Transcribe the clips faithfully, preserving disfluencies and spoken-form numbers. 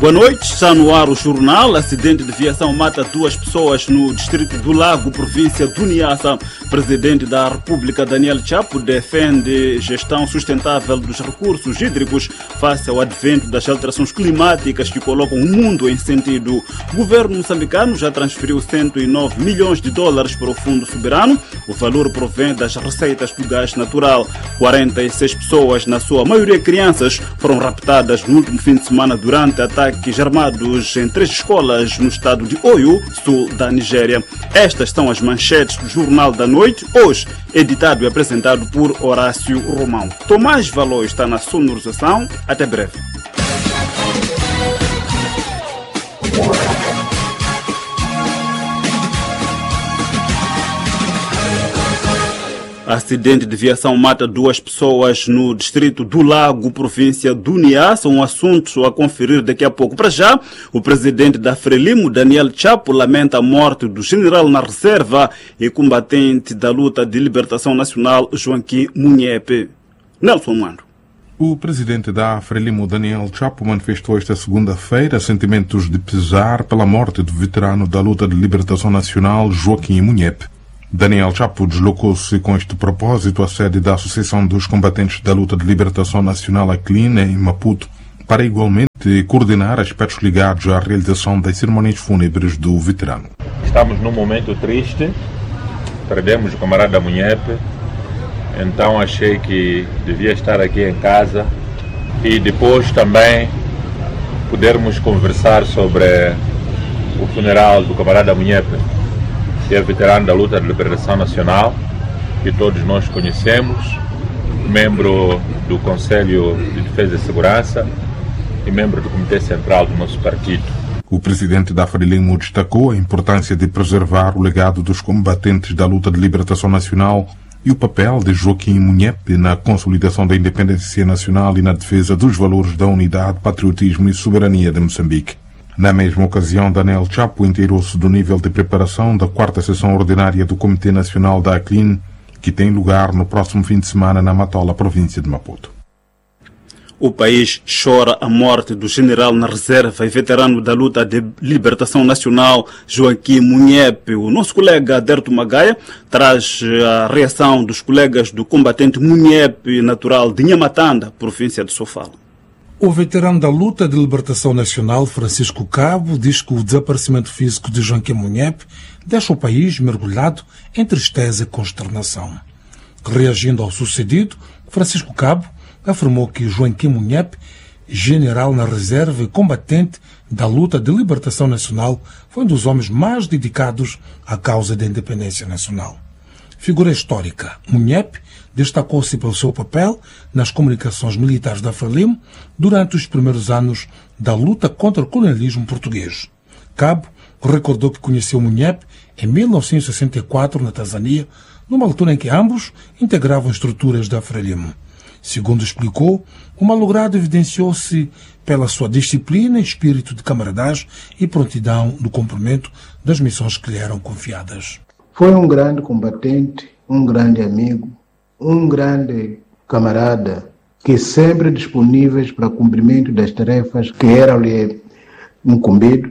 Boa noite, está no ar o jornal. Acidente de viação mata duas pessoas no distrito do Lago, província do Niassa. Presidente da República, Daniel Chapo, defende gestão sustentável dos recursos hídricos face ao advento das alterações climáticas que colocam o mundo em sentido. O governo moçambicano já transferiu cento e nove milhões de dólares para o Fundo Soberano. O valor provém das receitas do gás natural. quarenta e seis pessoas, na sua maioria crianças, foram raptadas no último fim de semana durante ataques armados em três escolas no estado de Oyo, sul da Nigéria. Estas são as manchetes do Jornal da Noite, hoje editado e apresentado por Horácio Romão. Tomás Valor está na sonorização. Até breve. Acidente de viação mata duas pessoas no distrito do Lago, província do Niassa. Um assunto a conferir daqui a pouco. Para já, o presidente da Frelimo, Daniel Chapo, lamenta a morte do general na reserva e combatente da luta de libertação nacional, Joaquim Munhepe. Nelson Mando. O presidente da Frelimo, Daniel Chapo, manifestou esta segunda-feira sentimentos de pesar pela morte do veterano da luta de libertação nacional, Joaquim Munhepe. Daniel Chapo deslocou-se com este propósito à sede da Associação dos Combatentes da Luta de Libertação Nacional, a C L I N, em Maputo, para igualmente coordenar aspectos ligados à realização das cerimônias fúnebres do veterano. Estamos num momento triste, perdemos o camarada Munhepe, então achei que devia estar aqui em casa e depois também podermos conversar sobre o funeral do camarada Munhepe, que é veterano da luta de libertação nacional, que todos nós conhecemos, membro do Conselho de Defesa e Segurança e membro do Comitê Central do nosso partido. O presidente da Frelimo destacou a importância de preservar o legado dos combatentes da luta de libertação nacional e o papel de Joaquim Munhepe na consolidação da independência nacional e na defesa dos valores da unidade, patriotismo e soberania de Moçambique. Na mesma ocasião, Daniel Chapo inteirou-se do nível de preparação da quarta sessão ordinária do Comitê Nacional da C L I N, que tem lugar no próximo fim de semana na Matola, província de Maputo. O país chora a morte do general na reserva e veterano da luta de libertação nacional, Joaquim Munhepe. O nosso colega Aderto Magaia traz a reação dos colegas do combatente Munhepe, natural de Nhamatanda, província de Sofala. O veterano da luta de libertação nacional, Francisco Cabo, diz que o desaparecimento físico de Joaquim Munhepe deixa o país mergulhado em tristeza e consternação. Reagindo ao sucedido, Francisco Cabo afirmou que Joaquim Munhepe, general na reserva e combatente da luta de libertação nacional, foi um dos homens mais dedicados à causa da independência nacional. Figura histórica, Munhepe destacou-se pelo seu papel nas comunicações militares da Frelimo durante os primeiros anos da luta contra o colonialismo português. Cabo recordou que conheceu Munhepe em mil novecentos e sessenta e quatro na Tanzânia, numa altura em que ambos integravam estruturas da Frelimo. Segundo explicou, o malogrado evidenciou-se pela sua disciplina, espírito de camaradagem e prontidão no cumprimento das missões que lhe eram confiadas. Foi um grande combatente, um grande amigo, um grande camarada, que sempre disponíveis para cumprimento das tarefas que eram-lhe incumbidas.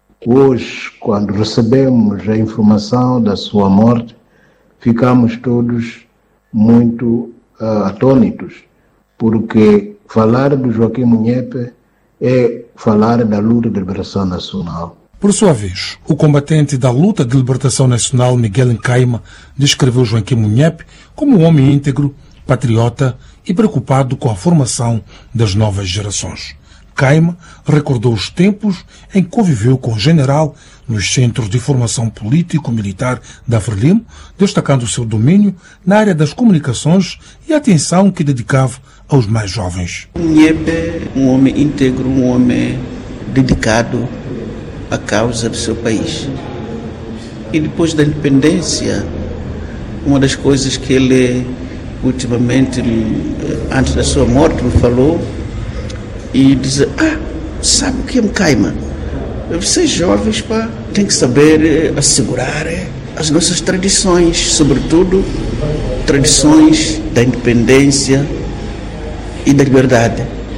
Hoje, quando recebemos a informação da sua morte, ficamos todos muito uh, atônitos, porque falar do Joaquim Munhepe é falar da luta de liberação nacional. Por sua vez, o combatente da luta de libertação nacional, Miguel Nkaima, descreveu Joaquim Munhepe como um homem íntegro, patriota e preocupado com a formação das novas gerações. Nkaima recordou os tempos em que conviveu com o general nos centros de formação político-militar da Frelimo, destacando o seu domínio na área das comunicações e a atenção que dedicava aos mais jovens. Munhepe é um homem íntegro, um homem dedicado a causa do seu país. E depois da independência, uma das coisas que ele ultimamente, antes da sua morte, me falou e dizer, ah, sabe o que é Nkaima? Vocês jovens, pá, tem que saber assegurar as nossas tradições, sobretudo tradições da independência e da liberdade.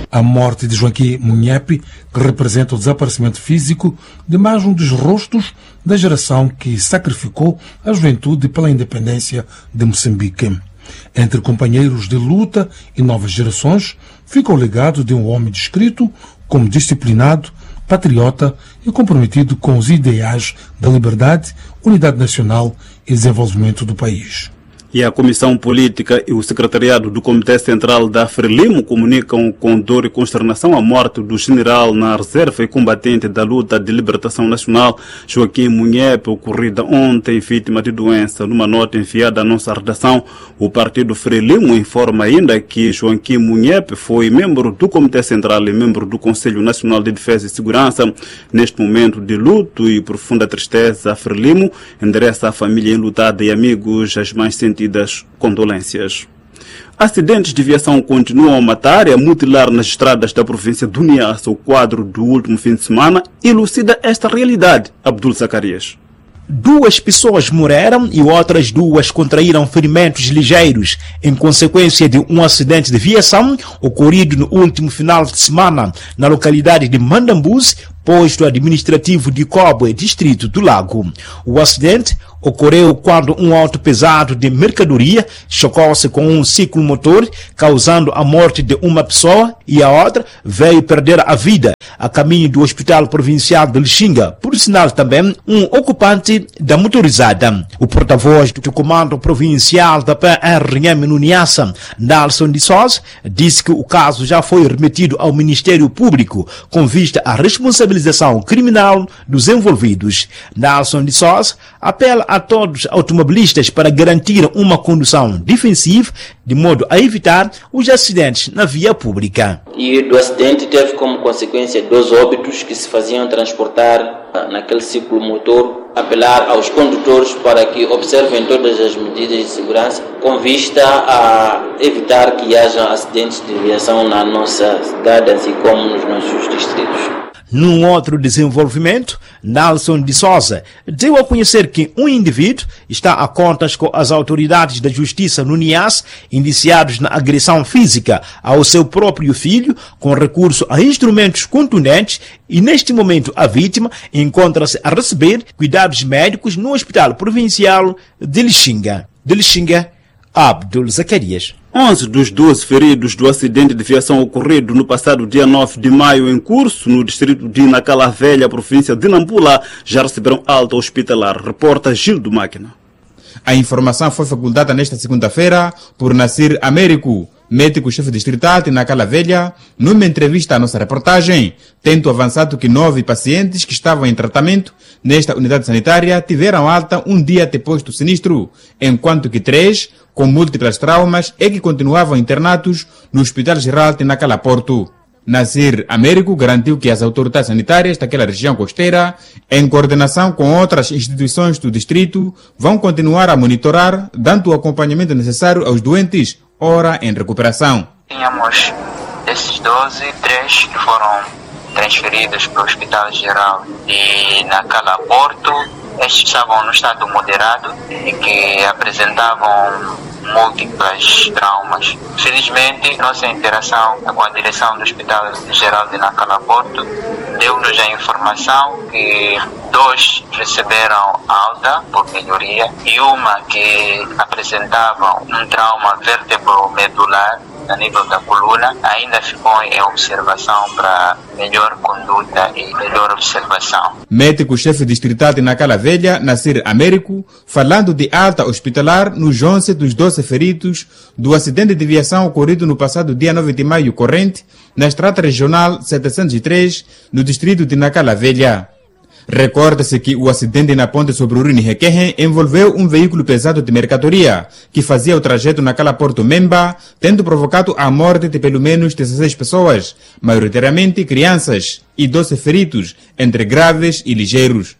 A morte de Joaquim Munhepe, que representa o desaparecimento físico de mais um dos rostos da geração que sacrificou a juventude pela independência de Moçambique. Entre companheiros de luta e novas gerações, fica o legado de um homem descrito como disciplinado, patriota e comprometido com os ideais da liberdade, unidade nacional e desenvolvimento do país. E a Comissão Política e o Secretariado do Comitê Central da Frelimo comunicam com dor e consternação a morte do general na reserva e combatente da luta de libertação nacional Joaquim Munhepe, ocorrida ontem, vítima de doença. Numa nota enviada à nossa redação, o Partido Frelimo informa ainda que Joaquim Munhepe foi membro do Comitê Central e membro do Conselho Nacional de Defesa e Segurança. Neste momento de luto e profunda tristeza, a Frelimo endereça à família enlutada e amigos as mais sentidas das condolências. Acidentes de viação continuam a matar e a mutilar nas estradas da província do Niassa. O quadro do último fim de semana elucida esta realidade. Abdul Zacarias. Duas pessoas morreram e outras duas contraíram ferimentos ligeiros em consequência de um acidente de viação ocorrido no último final de semana na localidade de Mandambus, posto administrativo de Cobwe, distrito do Lago. O acidente ocorreu quando um auto pesado de mercadoria chocou-se com um ciclomotor, causando a morte de uma pessoa, e a outra veio perder a vida a caminho do Hospital Provincial de Lixinga, por sinal também um ocupante da motorizada. O porta-voz do Comando Provincial da P R M no Niassa, Nelson de Sousa, disse que o caso já foi remetido ao Ministério Público com vista à responsabilização criminal dos envolvidos. Nelson de Sousa apela a todos os automobilistas para garantir uma condução defensiva, de modo a evitar os acidentes na via pública. E do acidente teve como consequência dois óbitos que se faziam transportar naquele ciclomotor. Apelar aos condutores para que observem todas as medidas de segurança com vista a evitar que haja acidentes de viação na nossa cidade, assim como nos nossos distritos. Num outro desenvolvimento, Nelson de Sousa deu a conhecer que um indivíduo está a contas com as autoridades da justiça no Niassa, indiciados na agressão física ao seu próprio filho, com recurso a instrumentos contundentes, e neste momento a vítima encontra-se a receber cuidados médicos no Hospital Provincial de Lixinga. De Lixinga, Abdul Zacarias. onze dos doze feridos do acidente de viação ocorrido no passado dia nove de maio em curso no distrito de Nacala Velha, província de Nampula, já receberam alta hospitalar. Reporta Gildo Máquina. A informação foi facultada nesta segunda-feira por Nasir Américo, médico-chefe distrital de Nacala Velha, numa entrevista à nossa reportagem, tendo avançado que nove pacientes que estavam em tratamento nesta unidade sanitária tiveram alta um dia depois do sinistro, enquanto que três, com múltiplas traumas, é que continuavam internados no Hospital Geral de Nacala Porto. Nasir Américo garantiu que as autoridades sanitárias daquela região costeira, em coordenação com outras instituições do distrito, vão continuar a monitorar, dando o acompanhamento necessário aos doentes, ora em recuperação. Tínhamos desses doze, três que foram transferidos para o Hospital Geral de Nacala Porto. Estes estavam no estado moderado e que apresentavam múltiplas traumas. Felizmente, nossa interação com a direção do Hospital Geral de Nacala Porto deu-nos a informação que dois receberam alta por melhoria e uma que apresentava um trauma vertebromedular a nível da coluna ainda ficou em observação para melhor conduta e melhor observação. Médico-chefe distrital de Nacala Velha, Nasir Américo, falando de alta hospitalar nos onze dos doze feridos do acidente de viação ocorrido no passado dia nove de maio corrente, na estrada regional setecentos e três, no distrito de Nacala Velha. Recorda-se que o acidente na ponte sobre o Rio Requehe envolveu um veículo pesado de mercadoria que fazia o trajeto naquela Porto Memba, tendo provocado a morte de pelo menos dezesseis pessoas, maioritariamente crianças, e doze feridos, entre graves e ligeiros.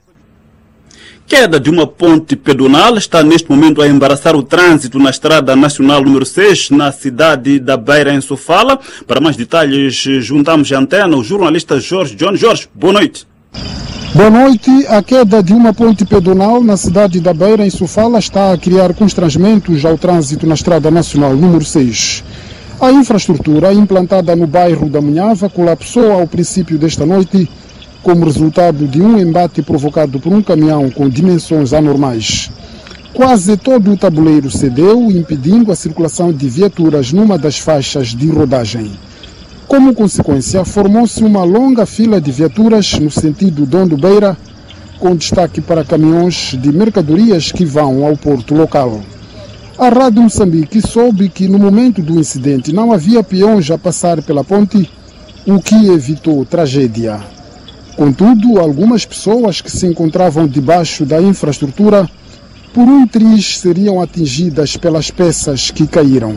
Queda de uma ponte pedonal está neste momento a embaraçar o trânsito na Estrada Nacional número seis, na cidade da Beira, em Sofala. Para mais detalhes, juntamos a antena o jornalista Jorge John. Jorge, boa noite. Boa noite. A queda de uma ponte pedonal na cidade da Beira, em Sofala, está a criar constrangimentos ao trânsito na Estrada Nacional número seis. A infraestrutura implantada no bairro da Munhava colapsou ao princípio desta noite como resultado de um embate provocado por um caminhão com dimensões anormais. Quase todo o tabuleiro cedeu, impedindo a circulação de viaturas numa das faixas de rodagem. Como consequência, formou-se uma longa fila de viaturas no sentido Dondo-Beira, com destaque para caminhões de mercadorias que vão ao porto local. A Rádio Moçambique soube que no momento do incidente não havia peões a passar pela ponte, o que evitou tragédia. Contudo, algumas pessoas que se encontravam debaixo da infraestrutura, por um triz seriam atingidas pelas peças que caíram.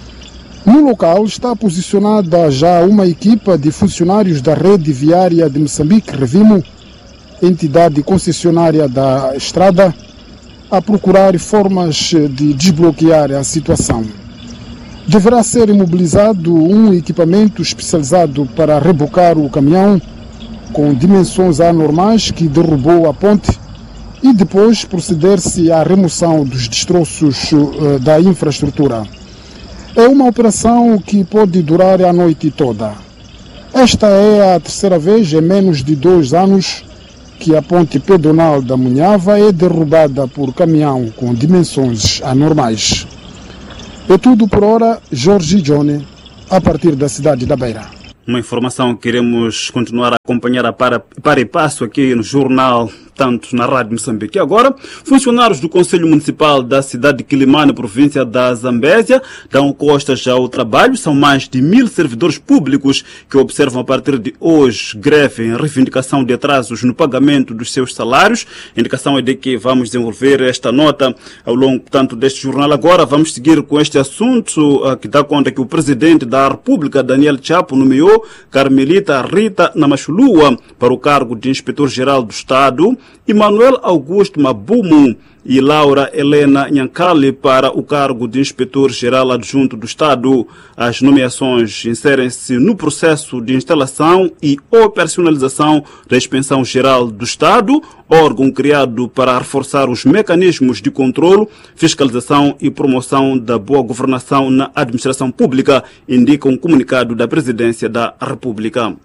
No local está posicionada já uma equipa de funcionários da Rede Viária de Moçambique, Revimo, entidade concessionária da estrada, a procurar formas de desbloquear a situação. Deverá ser imobilizado um equipamento especializado para rebocar o caminhão com dimensões anormais que derrubou a ponte e depois proceder-se à remoção dos destroços uh, da infraestrutura. É uma operação que pode durar a noite toda. Esta é a terceira vez em menos de dois anos que a ponte pedonal da Munhava é derrubada por caminhão com dimensões anormais. É tudo por hora, Jorge Johnny, a partir da cidade da Beira. Uma informação que queremos continuar a acompanhar a para, para e passo aqui no jornal, tanto na Rádio Moçambique. Agora, funcionários do Conselho Municipal da cidade de Quilimane, província da Zambésia, dão costas ao trabalho. São mais de mil servidores públicos que observam a partir de hoje greve em reivindicação de atrasos no pagamento dos seus salários. A indicação é de que vamos desenvolver esta nota ao longo, portanto, deste jornal. Agora, vamos seguir com este assunto uh, que dá conta que o presidente da República, Daniel Chapo, nomeou Carmelita Rita Namachulua para o cargo de inspetor-geral do Estado, e Manuel Augusto Mabumu e Laura Helena Nhankali para o cargo de inspetor-geral adjunto do Estado. As nomeações inserem-se no processo de instalação e operacionalização da Inspeção Geral do Estado, órgão criado para reforçar os mecanismos de controlo, fiscalização e promoção da boa governação na administração pública, indica um comunicado da Presidência da República.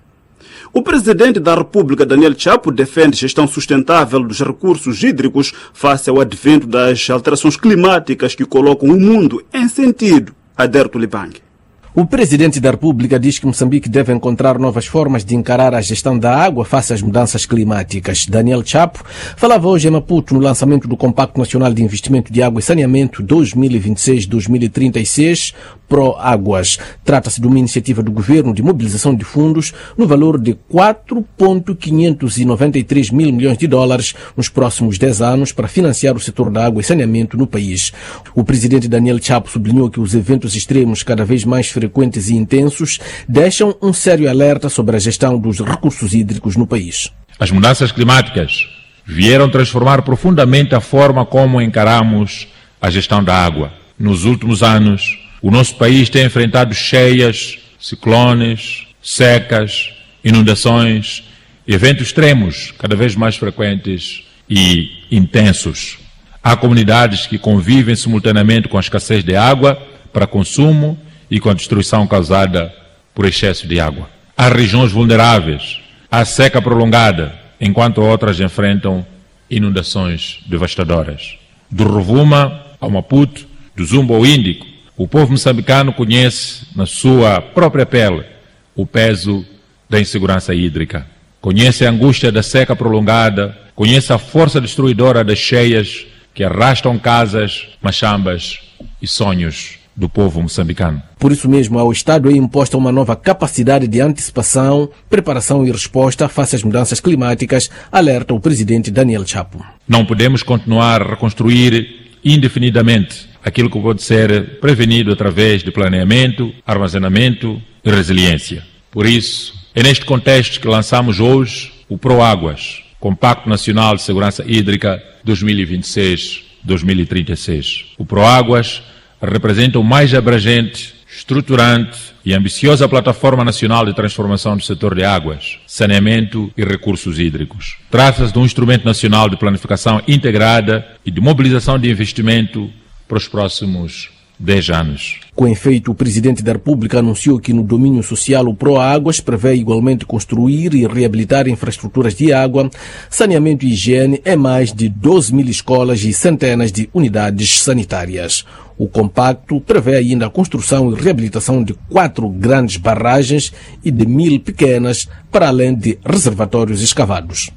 O presidente da República, Daniel Chapo, defende gestão sustentável dos recursos hídricos face ao advento das alterações climáticas que colocam o mundo em sentido. Aderto Libang. O presidente da República diz que Moçambique deve encontrar novas formas de encarar a gestão da água face às mudanças climáticas. Daniel Chapo falava hoje em Maputo no lançamento do Compacto Nacional de Investimento de Água e Saneamento dois mil e vinte e seis a dois mil e trinta e seis, Pro-Águas. Trata-se de uma iniciativa do governo de mobilização de fundos no valor de quatro vírgula quinhentos e noventa e três mil milhões de dólares nos próximos dez anos para financiar o setor da água e saneamento no país. O presidente Daniel Chapo sublinhou que os eventos extremos cada vez mais frequentes e intensos deixam um sério alerta sobre a gestão dos recursos hídricos no país. As mudanças climáticas vieram transformar profundamente a forma como encaramos a gestão da água. Nos últimos anos, o nosso país tem enfrentado cheias, ciclones, secas, inundações, eventos extremos cada vez mais frequentes e intensos. Há comunidades que convivem simultaneamente com a escassez de água para consumo e com a destruição causada por excesso de água. Há regiões vulneráveis, há seca prolongada, enquanto outras enfrentam inundações devastadoras. Do Rovuma ao Maputo, do Zumbo ao Índico, o povo moçambicano conhece na sua própria pele o peso da insegurança hídrica. Conhece a angústia da seca prolongada, conhece a força destruidora das cheias que arrastam casas, machambas e sonhos do povo moçambicano. Por isso mesmo, ao Estado é imposta uma nova capacidade de antecipação, preparação e resposta face às mudanças climáticas, alerta o presidente Daniel Chapo. Não podemos continuar a reconstruir indefinidamente aquilo que pode ser prevenido através de planeamento, armazenamento e resiliência. Por isso, é neste contexto que lançamos hoje o Pro-Águas, Compacto Nacional de Segurança Hídrica dois mil e vinte e seis a dois mil e trinta e seis. O Pro-Águas representa o mais abrangente, estruturante e ambiciosa plataforma nacional de transformação do setor de águas, saneamento e recursos hídricos. Trata-se de um instrumento nacional de planificação integrada e de mobilização de investimento para os próximos dez anos. Com efeito, o Presidente da República anunciou que no domínio social o Proáguas prevê igualmente construir e reabilitar infraestruturas de água, saneamento e higiene em mais de doze mil escolas e centenas de unidades sanitárias. O compacto prevê ainda a construção e reabilitação de quatro grandes barragens e de mil pequenas, para além de reservatórios escavados.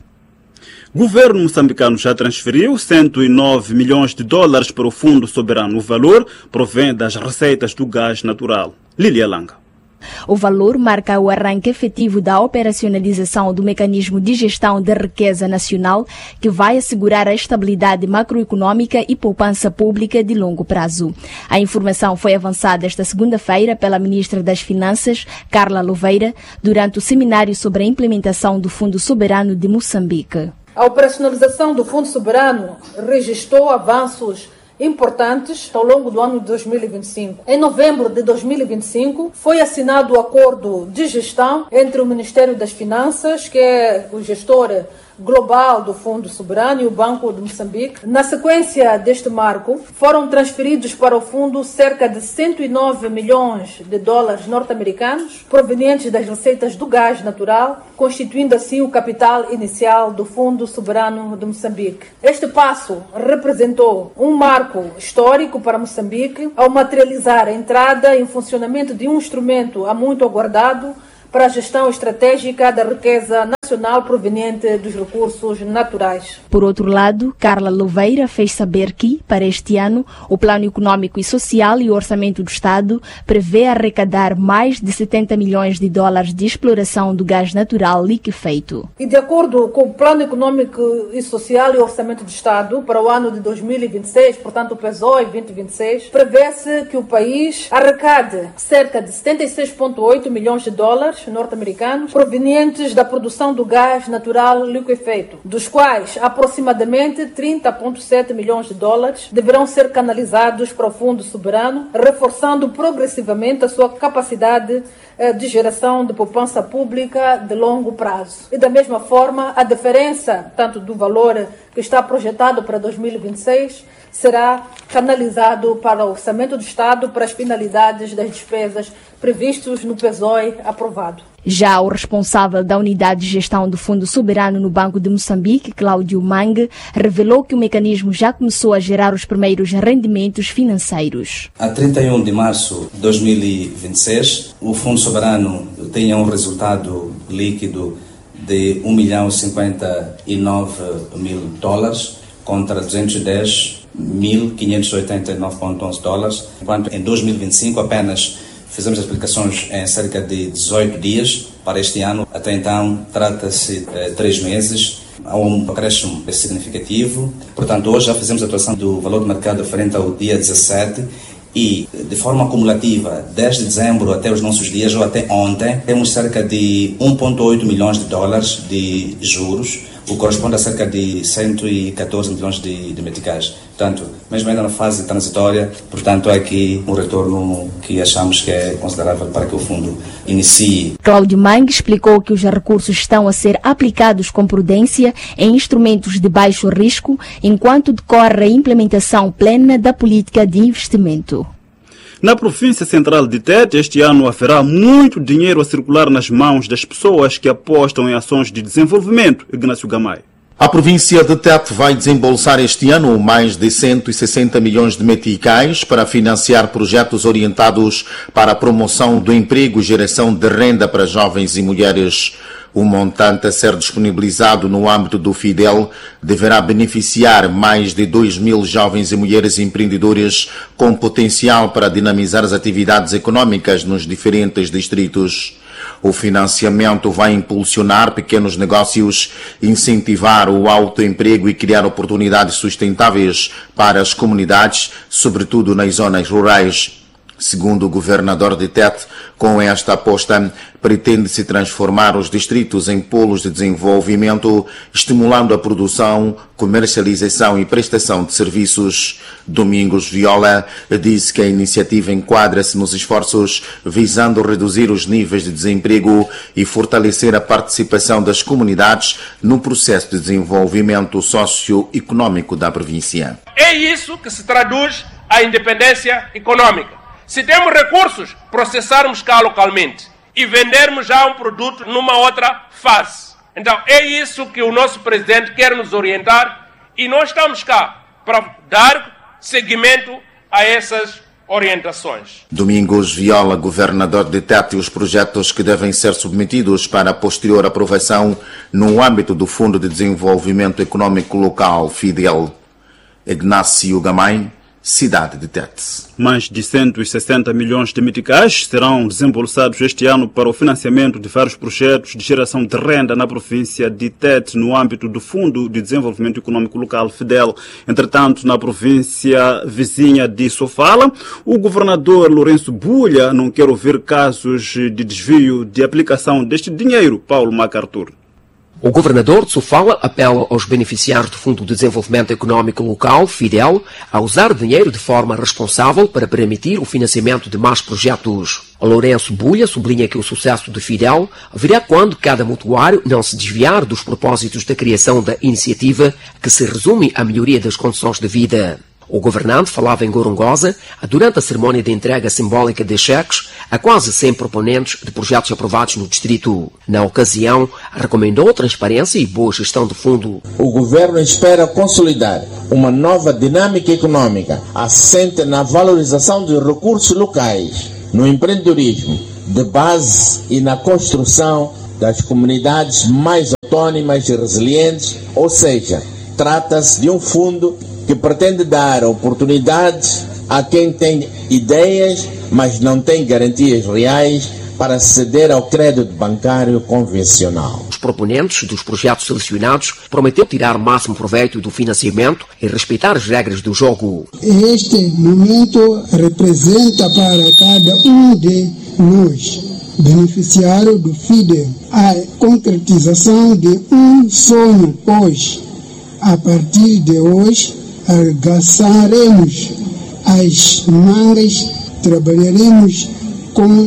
O governo moçambicano já transferiu cento e nove milhões de dólares para o Fundo Soberano. O valor provém das receitas do gás natural. Lília Langa. O valor marca o arranque efetivo da operacionalização do mecanismo de gestão da riqueza nacional, que vai assegurar a estabilidade macroeconômica e poupança pública de longo prazo. A informação foi avançada esta segunda-feira pela ministra das Finanças, Carla Louveira, durante o seminário sobre a implementação do Fundo Soberano de Moçambique. A operacionalização do Fundo Soberano registrou avanços importantes ao longo do ano de dois mil e vinte e cinco. Em novembro de dois mil e vinte e cinco, foi assinado o acordo de gestão entre o Ministério das Finanças, que é o gestor global do Fundo Soberano, e o Banco de Moçambique. Na sequência deste marco, foram transferidos para o fundo cerca de cento e nove milhões de dólares norte-americanos, provenientes das receitas do gás natural, constituindo assim o capital inicial do Fundo Soberano de Moçambique. Este passo representou um marco histórico para Moçambique, ao materializar a entrada em funcionamento de um instrumento há muito aguardado para a gestão estratégica da riqueza nacional proveniente dos recursos naturais. Por outro lado, Carla Louveira fez saber que, para este ano, o Plano Econômico e Social e o Orçamento do Estado prevê arrecadar mais de setenta milhões de dólares de exploração do gás natural liquefeito. E de acordo com o Plano Econômico e Social e o Orçamento do Estado, para o ano de dois mil e vinte e seis, portanto o P E S O E vinte e vinte e seis, prevê-se que o país arrecade cerca de setenta e seis vírgula oito milhões de dólares norte-americanos provenientes da produção do gás natural liquefeito, dos quais aproximadamente trinta vírgula sete milhões de dólares deverão ser canalizados para o Fundo Soberano, reforçando progressivamente a sua capacidade de geração de poupança pública de longo prazo. E da mesma forma, a diferença, tanto do valor que está projetado para dois mil e vinte e seis, será canalizado para o Orçamento do Estado para as finalidades das despesas previstas no P E S O E aprovado. Já o responsável da unidade de gestão do Fundo Soberano no Banco de Moçambique, Cláudio Mangue, revelou que o mecanismo já começou a gerar os primeiros rendimentos financeiros. A trinta e um de março de dois mil e vinte e seis, o Fundo Soberano tinha um resultado líquido de um milhão cinquenta e nove mil dólares contra duzentos e dez mil quinhentos e oitenta e nove vírgula onze dólares, enquanto em dois mil e vinte e cinco apenas fizemos as aplicações em cerca de dezoito dias. Para este ano, até então, trata-se de três meses. Há um acréscimo significativo. Portanto, hoje já fizemos a atuação do valor de mercado frente ao dia dezessete e, de forma acumulativa, desde dezembro até os nossos dias, ou até ontem, temos cerca de um vírgula oito milhões de dólares de juros, o que corresponde a cerca de cento e catorze milhões de, de meticais. Portanto, mesmo ainda na fase transitória, portanto, é aqui um retorno que achamos que é considerável para que o fundo inicie. Cláudio Mangue explicou que os recursos estão a ser aplicados com prudência em instrumentos de baixo risco, enquanto decorre a implementação plena da política de investimento. Na província central de Tete, este ano haverá muito dinheiro a circular nas mãos das pessoas que apostam em ações de desenvolvimento. Ignácio Gamay. A província de Tete vai desembolsar este ano mais de cento e sessenta milhões de meticais para financiar projetos orientados para a promoção do emprego e geração de renda para jovens e mulheres. O montante a ser disponibilizado no âmbito do Fidel deverá beneficiar mais de dois mil jovens e mulheres empreendedores com potencial para dinamizar as atividades econômicas nos diferentes distritos. O financiamento vai impulsionar pequenos negócios, incentivar o autoemprego e criar oportunidades sustentáveis para as comunidades, sobretudo nas zonas rurais. Segundo o governador de Tete, com esta aposta, pretende-se transformar os distritos em polos de desenvolvimento, estimulando a produção, comercialização e prestação de serviços. Domingos Viola disse que a iniciativa enquadra-se nos esforços visando reduzir os níveis de desemprego e fortalecer a participação das comunidades no processo de desenvolvimento socioeconômico da província. É isso que se traduz à independência econômica. Se temos recursos, processarmos cá localmente e vendermos já um produto numa outra fase. Então é isso que o nosso presidente quer nos orientar e nós estamos cá para dar seguimento a essas orientações. Domingos Viola, governador, de Tete os projetos que devem ser submetidos para posterior aprovação no âmbito do Fundo de Desenvolvimento Econômico Local, FIDEL. Ignácio Gamay, cidade de Tete. Mais de cento e sessenta milhões de meticais serão desembolsados este ano para o financiamento de vários projetos de geração de renda na província de Tete, no âmbito do Fundo de Desenvolvimento Econômico Local, FIDEL. Entretanto, na província vizinha de Sofala, o governador Lourenço Bulha não quer ouvir casos de desvio de aplicação deste dinheiro. Paulo MacArthur. O governador de Sofala apela aos beneficiários do Fundo de Desenvolvimento Econômico Local, FIDEL, a usar dinheiro de forma responsável para permitir o financiamento de mais projetos. Lourenço Bulha sublinha que o sucesso do FIDEL virá quando cada mutuário não se desviar dos propósitos da criação da iniciativa, que se resume à melhoria das condições de vida. O governante falava em Gorongosa durante a cerimónia de entrega simbólica de cheques a quase cem proponentes de projetos aprovados no distrito. Na ocasião, recomendou transparência e boa gestão do fundo. O governo espera consolidar uma nova dinâmica econômica assente na valorização dos recursos locais, no empreendedorismo de base e na construção das comunidades mais autônomas e resilientes, ou seja, trata-se de um fundo que pretende dar oportunidades a quem tem ideias, mas não tem garantias reais para aceder ao crédito bancário convencional. Os proponentes dos projetos selecionados prometeram tirar o máximo proveito do financiamento e respeitar as regras do jogo. Este momento representa para cada um de nós, beneficiário do FIDEL, a concretização de um sonho, pois, a partir de hoje, arregaçaremos as mangas, trabalharemos com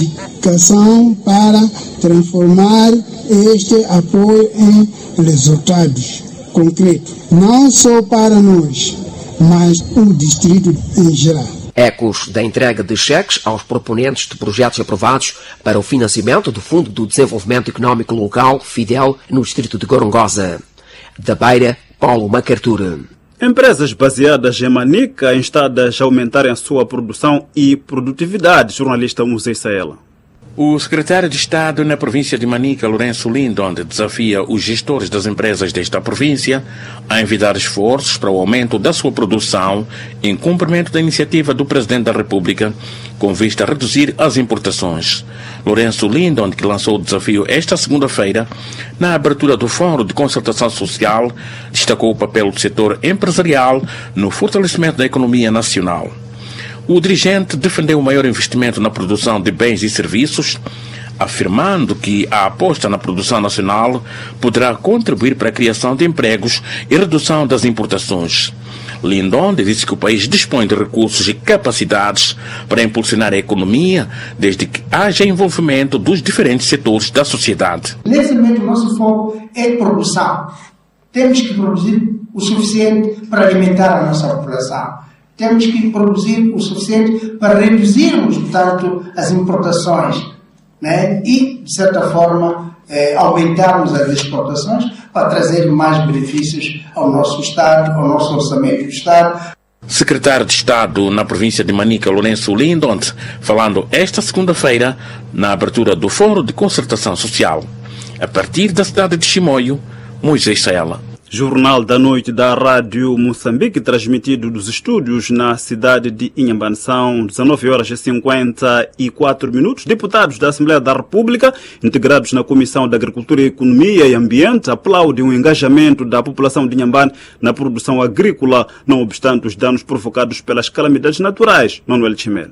dedicação para transformar este apoio em resultados concretos, não só para nós, mas o distrito em geral. Ecos da entrega de cheques aos proponentes de projetos aprovados para o financiamento do Fundo do Desenvolvimento Econômico Local, FIDEL, no distrito de Gorongosa. Da Beira, Paulo MacArthur. Empresas baseadas em Manica instadas a aumentarem a sua produção e produtividade. Jornalista Musei Saela. O secretário de Estado na província de Manica, Lourenço Lindon, desafia os gestores das empresas desta província a envidar esforços para o aumento da sua produção em cumprimento da iniciativa do Presidente da República com vista a reduzir as importações. Lourenço Lindon, que lançou o desafio esta segunda-feira, na abertura do Fórum de Concertação Social, destacou o papel do setor empresarial no fortalecimento da economia nacional. O dirigente defendeu o maior investimento na produção de bens e serviços, afirmando que a aposta na produção nacional poderá contribuir para a criação de empregos e redução das importações. Lindon disse que o país dispõe de recursos e capacidades para impulsionar a economia, desde que haja envolvimento dos diferentes setores da sociedade. Nesse momento, o nosso foco é produção. Temos que produzir o suficiente para alimentar a nossa população. Temos que produzir o suficiente para reduzirmos, portanto, as importações, né? E, de certa forma, eh, aumentarmos as exportações para trazer mais benefícios ao nosso Estado, ao nosso orçamento do Estado. Secretário de Estado na província de Manica, Lourenço Lindon, falando esta segunda-feira na abertura do Fórum de Concertação Social. A partir da cidade de Chimoio, Moisés Saela. Jornal da Noite da Rádio Moçambique, transmitido dos estúdios na cidade de Inhambane. São dezenove horas e cinquenta e quatro minutos. Deputados da Assembleia da República, integrados na Comissão de Agricultura, Economia e Ambiente, aplaudem o engajamento da população de Inhambane na produção agrícola, não obstante os danos provocados pelas calamidades naturais. Manuel Chimel.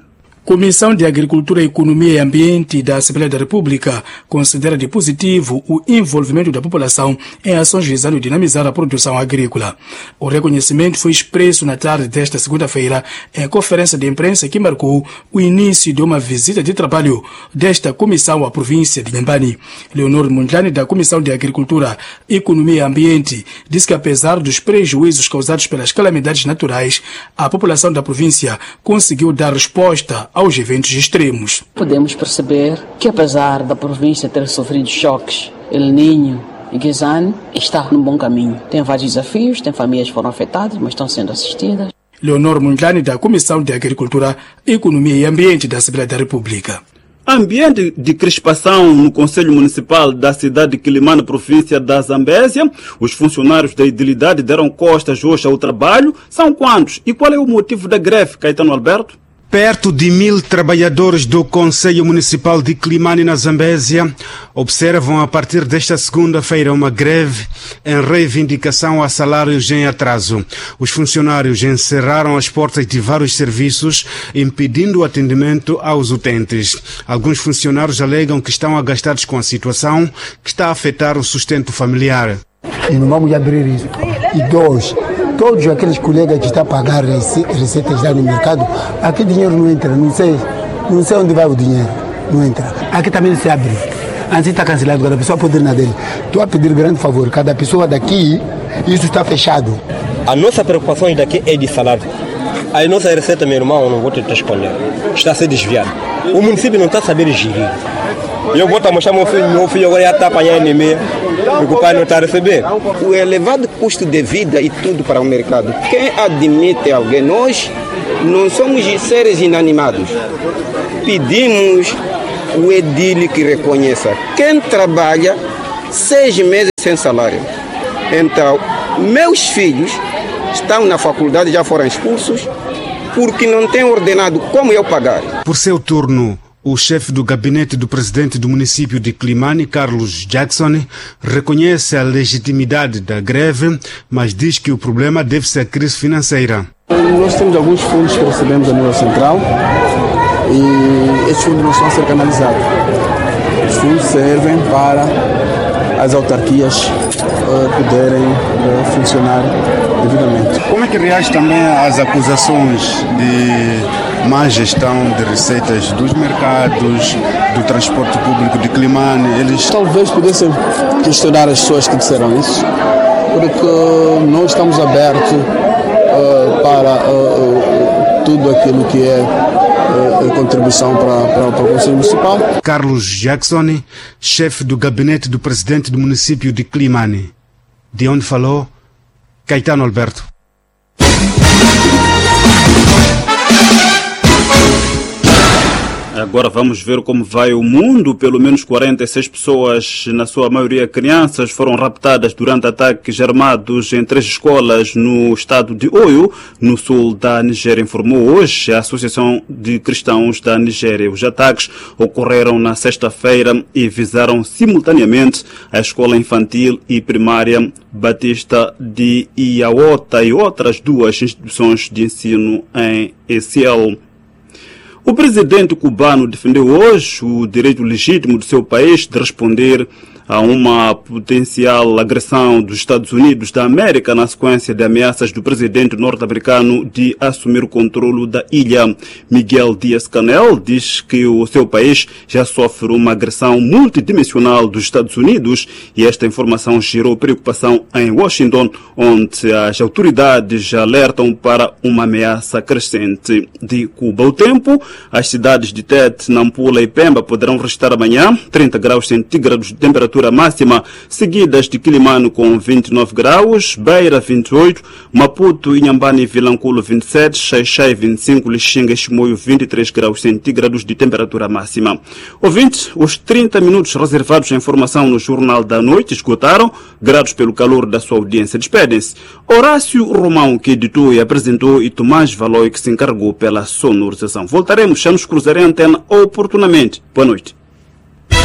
Comissão de Agricultura, Economia e Ambiente da Assembleia da República considera de positivo o envolvimento da população em ações visando dinamizar a produção agrícola. O reconhecimento foi expresso na tarde desta segunda-feira em conferência de imprensa que marcou o início de uma visita de trabalho desta comissão à província de Inhambane. Leonor Mondlane, da Comissão de Agricultura, Economia e Ambiente, diz que apesar dos prejuízos causados pelas calamidades naturais, a população da província conseguiu dar resposta aos eventos extremos. Podemos perceber que, apesar da província ter sofrido choques, El Niño e Guizane, está num bom caminho. Tem vários desafios, tem famílias que foram afetadas, mas estão sendo assistidas. Leonor Mondlane, da Comissão de Agricultura, Economia e Ambiente da Assembleia da República. Ambiente de crispação no Conselho Municipal da cidade de Quilimane, província da Zambésia. Os funcionários da idilidade deram costas hoje ao trabalho. São quantos? E qual é o motivo da greve, Caetano Alberto? Perto de mil trabalhadores do Conselho Municipal de Quilimane, na Zambésia, observam a partir desta segunda-feira uma greve em reivindicação a salários em atraso. Os funcionários encerraram as portas de vários serviços, impedindo o atendimento aos utentes. Alguns funcionários alegam que estão agastados com a situação, que está a afetar o sustento familiar. E não vamos abrir isso. E dois, todos aqueles colegas que estão a pagar receitas lá no mercado, aqui dinheiro não entra, não sei, não sei onde vai o dinheiro, não entra. Aqui também não se abre. Antes está cancelado, cada pessoa pode ir na dele. Estou a pedir grande favor, cada pessoa daqui, isso está fechado. A nossa preocupação daqui é de salário. A nossa receita, meu irmão, não vou te esconder, está a ser desviada. O município não está a saber gerir. Eu vou mostrar meu filho, meu filho agora já está apanhando em meio, o pai não está a receber. O elevado custo de vida e tudo para o mercado. Quem admite alguém? Nós não somos seres inanimados. Pedimos o edil que reconheça. Quem trabalha seis meses sem salário. Então, meus filhos estão na faculdade, já foram expulsos, porque não têm ordenado como eu pagar. Por seu turno, o chefe do gabinete do presidente do município de Quilimane, Carlos Jackson, reconhece a legitimidade da greve, mas diz que o problema deve-se à crise financeira. Nós temos alguns fundos que recebemos a nível central e esses fundos não estão a ser canalizados. Os fundos servem para as autarquias uh, poderem uh, funcionar devidamente. Como é que reage também às acusações de má gestão de receitas dos mercados, do transporte público de Quilimane? Eles talvez pudessem questionar as pessoas que disseram isso, porque nós estamos abertos uh, para uh, uh, tudo aquilo que é uh, contribuição para, para, para o Conselho Municipal. Carlos Jackson, chefe do gabinete do presidente do município de Quilimane, de onde falou Caetano Alberto. Agora vamos ver como vai o mundo. Pelo menos quarenta e seis pessoas, na sua maioria crianças, foram raptadas durante ataques armados em três escolas no estado de Oyo, no sul da Nigéria, informou hoje a Associação de Cristãos da Nigéria. Os ataques ocorreram na sexta-feira e visaram simultaneamente a escola infantil e primária Batista de Iawota e outras duas instituições de ensino em Essiel. O presidente cubano defendeu hoje o direito legítimo do seu país de responder a uma potencial agressão dos Estados Unidos da América na sequência de ameaças do presidente norte-americano de assumir o controle da ilha. Miguel Dias-Canel diz que o seu país já sofre uma agressão multidimensional dos Estados Unidos e esta informação gerou preocupação em Washington, onde as autoridades alertam para uma ameaça crescente de Cuba. O tempo, as cidades de Tete, Nampula e Pemba poderão registrar amanhã trinta graus centígrados de temperatura máxima, seguidas de Quilimane com vinte e nove graus, Beira vinte e oito, Maputo, Inhambane e Vilanculo vinte e sete, Xai-Xai vinte e cinco, Lixinga e Chimoio vinte e três graus centígrados de temperatura máxima. Ouvintes, os trinta minutos reservados à informação no Jornal da Noite esgotaram, gratos pelo calor da sua audiência. Despedem-se Horácio Romão, que editou e apresentou, e Tomás Valoi, que se encarregou pela sonorização. Voltaremos a nos cruzar em antena oportunamente. Boa noite.